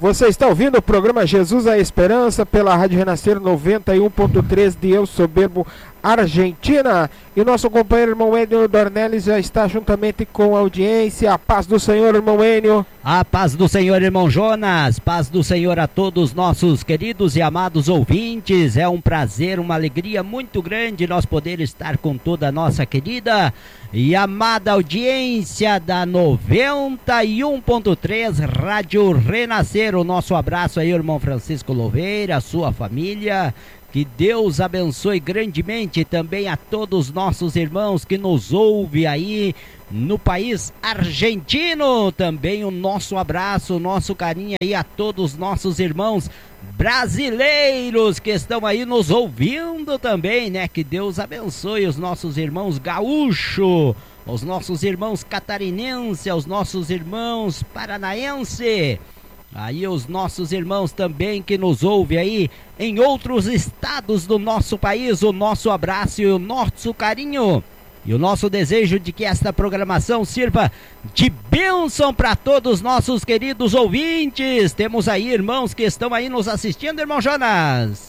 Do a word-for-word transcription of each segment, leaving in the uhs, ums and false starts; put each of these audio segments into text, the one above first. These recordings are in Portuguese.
Você está ouvindo o programa Jesus a Esperança pela Rádio Renascer noventa e um ponto três de El Soberbo, Argentina. E o nosso companheiro irmão Enio Dornelles já está juntamente com a audiência. A paz do Senhor, irmão Enio. A paz do Senhor, irmão Jonas. Paz do Senhor a todos nossos queridos e amados ouvintes. É um prazer, uma alegria muito grande nós poder estar com toda a nossa querida e amada audiência da noventa e um ponto três Rádio Renascer. O nosso abraço aí, irmão Francisco Louveira, a sua família. Que Deus abençoe grandemente também a todos os nossos irmãos que nos ouvem aí no país argentino. Também o nosso abraço, o nosso carinho aí a todos os nossos irmãos brasileiros que estão aí nos ouvindo também, né? Que Deus abençoe os nossos irmãos gaúchos, os nossos irmãos catarinenses, os nossos irmãos paranaenses. Aí os nossos irmãos também que nos ouvem aí em outros estados do nosso país, o nosso abraço e o nosso carinho e o nosso desejo de que esta programação sirva de bênção para todos os nossos queridos ouvintes. Temos aí irmãos que estão aí nos assistindo, irmão Jonas.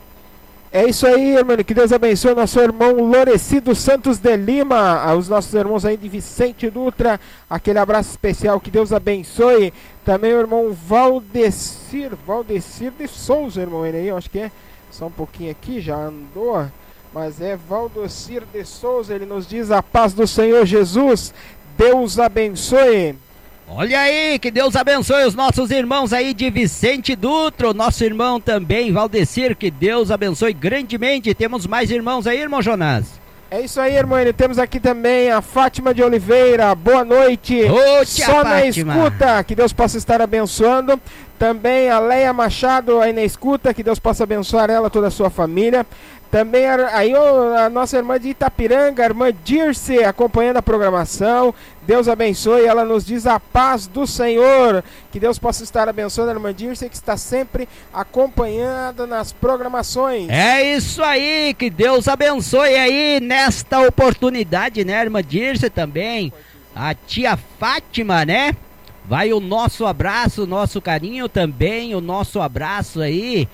É isso aí, irmão, que Deus abençoe o nosso irmão Lorecido Santos de Lima, os nossos irmãos aí de Vicente Dutra, aquele abraço especial, que Deus abençoe. Também o irmão Valdecir, Valdecir de Souza, irmão, ele aí, eu acho que é, só um pouquinho aqui, já andou, mas é Valdecir de Souza, ele nos diz: a paz do Senhor Jesus, Deus abençoe. Olha aí, que Deus abençoe os nossos irmãos aí de Vicente Dutra, o nosso irmão também, Valdecir, que Deus abençoe grandemente. Temos mais irmãos aí, irmão Jonas? É isso aí, irmão, e temos aqui também a Fátima de Oliveira, boa noite. Ô, tia Só Fátima. Na escuta, que Deus possa estar abençoando. Também a Leia Machado aí na escuta, que Deus possa abençoar ela, toda a sua família. Também a, aí a nossa irmã de Itapiranga, a irmã Dirce, acompanhando a programação. Deus abençoe, ela nos diz a paz do Senhor. Que Deus possa estar abençoando a irmã Dirce, que está sempre acompanhando nas programações. É isso aí, que Deus abençoe aí nesta oportunidade, né, irmã Dirce também. A tia Fátima, né? Vai o nosso abraço, o nosso carinho também, o nosso abraço aí.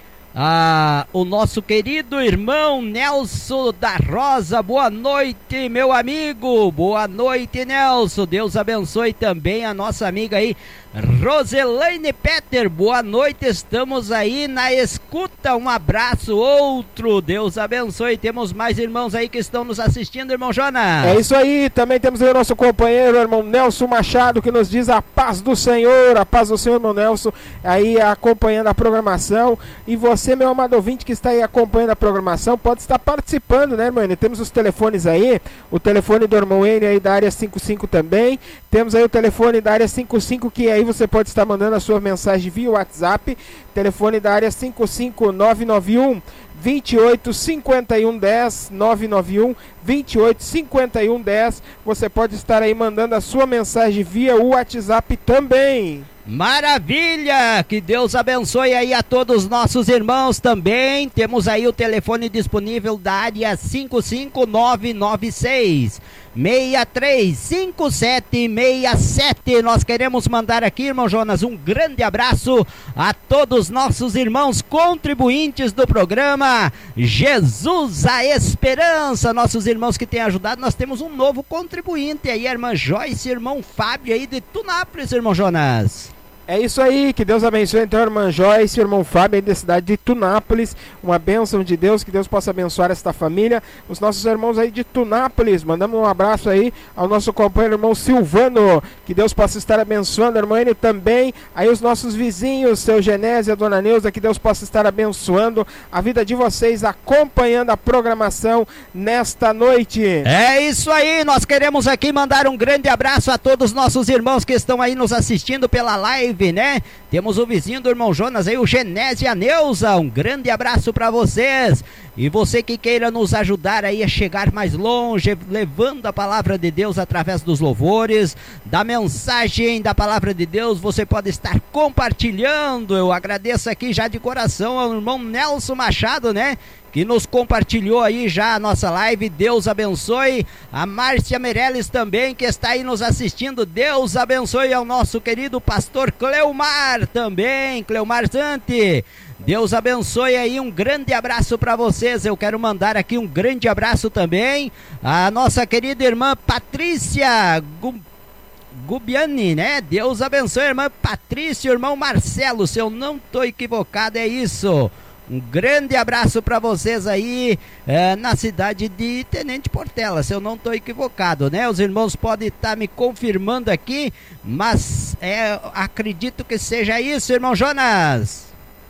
Ah, o nosso querido irmão Nelson da Rosa, boa noite, meu amigo, boa noite, Nelson, Deus abençoe também a nossa amiga aí, Roselaine Peter, boa noite, estamos aí na escuta, um abraço, outro, Deus abençoe. Temos mais irmãos aí que estão nos assistindo, irmão Jonas. É isso aí, também temos aí o nosso companheiro, o irmão Nelson Machado, que nos diz a paz do Senhor, a paz do Senhor, irmão Nelson, aí acompanhando a programação. E você, meu amado ouvinte que está aí acompanhando a programação, pode estar participando, né, irmão? Temos os telefones aí, o telefone do irmão Enio aí da área cinquenta e cinco também, temos aí o telefone da área cinquenta e cinco, que aí você pode estar mandando a sua mensagem via WhatsApp, telefone da área cinquenta e cinco, nove nove um, vinte e oito, cinquenta e um, dez, nove nove um, vinte e oito, cinquenta e um, dez, você pode estar aí mandando a sua mensagem via WhatsApp também. Maravilha, que Deus abençoe aí a todos os nossos irmãos também. Temos aí o telefone disponível da área cinco cinco nove nove seis, seis três cinco sete seis sete. Nós queremos mandar aqui, irmão Jonas, um grande abraço a todos os nossos irmãos contribuintes do programa Jesus a Esperança, nossos irmãos que têm ajudado. Nós temos um novo contribuinte aí, a irmã Joyce, irmão Fábio aí de Tunápolis, irmão Jonas. É isso aí, que Deus abençoe então a irmã Joyce, o irmão Fábio aí da cidade de Tunápolis, uma bênção de Deus, que Deus possa abençoar esta família, os nossos irmãos aí de Tunápolis, mandamos um abraço aí ao nosso companheiro irmão Silvano, que Deus possa estar abençoando, irmão Enio também, aí os nossos vizinhos, seu Genésio e a dona Neuza, que Deus possa estar abençoando a vida de vocês, acompanhando a programação nesta noite. É isso aí, nós queremos aqui mandar um grande abraço a todos os nossos irmãos que estão aí nos assistindo pela live, né? Temos o vizinho do irmão Jonas aí, o Genésio e a Neuza, um grande abraço para vocês. E você que queira nos ajudar aí a chegar mais longe, levando a palavra de Deus através dos louvores, da mensagem da palavra de Deus, você pode estar compartilhando. Eu agradeço aqui já de coração ao irmão Nelson Machado, né? Que nos compartilhou aí já a nossa live. Deus abençoe. A Márcia Meirelles também, que está aí nos assistindo. Deus abençoe ao nosso querido pastor Cleomar também, Cleomar Zante. Deus abençoe aí, um grande abraço para vocês. Eu quero mandar aqui um grande abraço também à nossa querida irmã Patrícia Gubiani, né? Deus abençoe, irmã Patrícia, irmão Marcelo, se eu não estou equivocado, é isso. Um grande abraço para vocês aí é, na cidade de Tenente Portela, se eu não estou equivocado, né? Os irmãos podem estar tá me confirmando aqui, mas é, acredito que seja isso, irmão Jonas.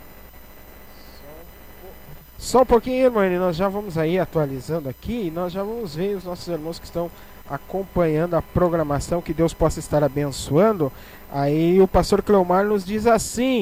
Só um pouquinho, irmão, nós já vamos aí atualizando aqui e nós já vamos ver os nossos irmãos que estão acompanhando a programação, que Deus possa estar abençoando. Aí o pastor Cleomar nos diz assim: